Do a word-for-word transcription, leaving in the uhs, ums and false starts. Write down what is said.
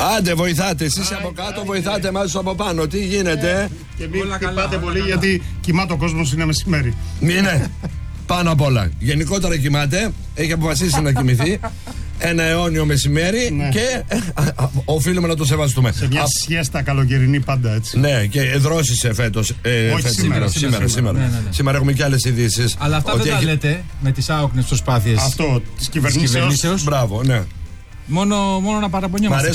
Άντε, βοηθάτε. Εσείς από κάτω, βοηθάτε εμάς από πάνω. Τι γίνεται? Και μην χτυπάτε πολύ, γιατί κοιμάται ο κόσμος, είναι μεσημέρι. Είναι πάνω απ' όλα. Γενικότερα κοιμάται. Έχει αποφασίσει να κοιμηθεί. Ένα αιώνιο μεσημέρι, ναι. Και οφείλουμε να το σεβαστούμε. Σε μια Α... σιέστα καλοκαιρινή πάντα, έτσι. Ναι, και δρόσησε φέτος. Ε, Όχι, φέτος, σήμερα, σήμερα, σήμερα, σήμερα. Ναι, ναι, ναι. Σήμερα έχουμε και άλλες ειδήσεις. Αλλά αυτά δεν έχει... τα λέτε με τις άοκνες προσπάθειες. Αυτό της κυβερνήσεως. Μπράβο, ναι. Μόνο, μόνο να παραπονιόμαστε.